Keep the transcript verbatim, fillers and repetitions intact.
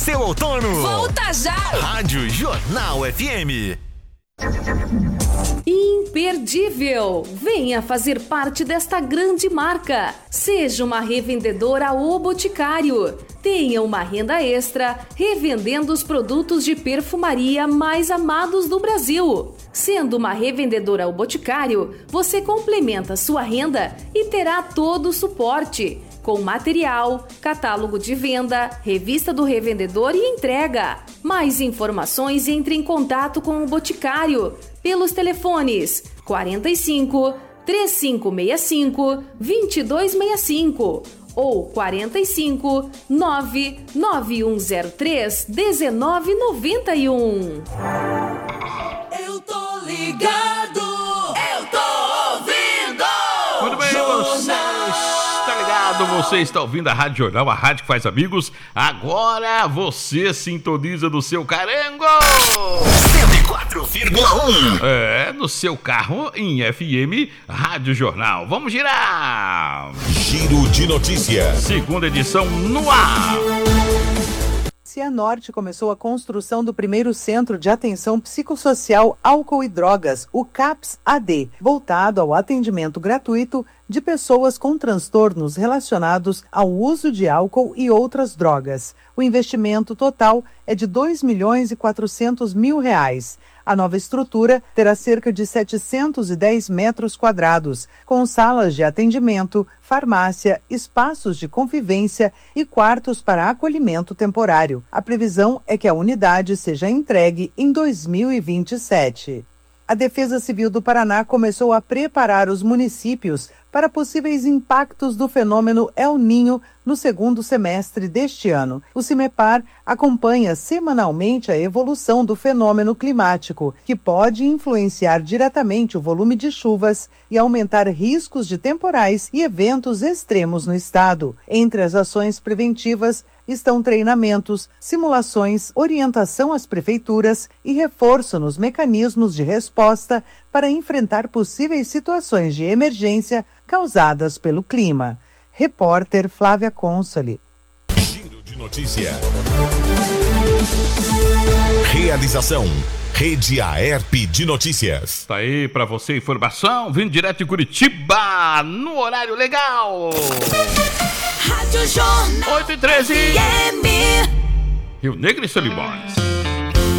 Seu outono. Volta já. Rádio Jornal F M. Imperdível! Venha fazer parte desta grande marca. Seja uma revendedora O Boticário. Tenha uma renda extra revendendo os produtos de perfumaria mais amados do Brasil. Sendo uma revendedora O Boticário, você complementa sua renda e terá todo o suporte, com material, catálogo de venda, revista do revendedor e entrega. Mais informações, entre em contato com o Boticário pelos telefones quarenta e cinco, trinta e cinco sessenta e cinco, vinte e dois sessenta e cinco ou quarenta e cinco, nove nove um zero três, dezenove noventa e um. Eu tô ligado, eu tô ouvindo. Muito bem, você está ligado, você está ouvindo a Rádio Jornal, a rádio que faz amigos. Agora você sintoniza no seu carango. cento e quatro vírgula um. É, no seu carro em F M, Rádio Jornal. Vamos girar. Giro de notícias. Segunda edição no ar. Cianorte começou a construção do primeiro Centro de Atenção Psicossocial Álcool e Drogas, o CAPS A D, voltado ao atendimento gratuito de pessoas com transtornos relacionados ao uso de álcool e outras drogas. O investimento total é de dois milhões e quatrocentos mil reais. A nova estrutura terá cerca de setecentos e dez metros quadrados, com salas de atendimento, farmácia, espaços de convivência e quartos para acolhimento temporário. A previsão é que a unidade seja entregue em dois mil e vinte e sete. A Defesa Civil do Paraná começou a preparar os municípios para possíveis impactos do fenômeno El Niño no segundo semestre deste ano. O CIMEPAR acompanha semanalmente a evolução do fenômeno climático, que pode influenciar diretamente o volume de chuvas e aumentar riscos de temporais e eventos extremos no estado. Entre as ações preventivas estão treinamentos, simulações, orientação às prefeituras e reforço nos mecanismos de resposta para enfrentar possíveis situações de emergência causadas pelo clima. Repórter Flávia Consoli. Giro de notícia. Realização Rede Aerp de Notícias. Tá aí pra você informação, vindo direto de Curitiba, no horário legal. Rádio Jornal oito e treze. F M. Rio Negro e Solimões.